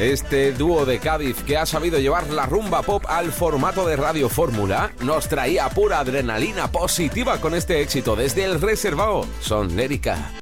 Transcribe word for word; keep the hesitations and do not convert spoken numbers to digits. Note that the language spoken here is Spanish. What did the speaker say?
Este dúo de Cádiz que ha sabido llevar la rumba pop al formato de Radio Fórmula nos traía pura adrenalina positiva con este éxito desde el Reservado. Son Lérica.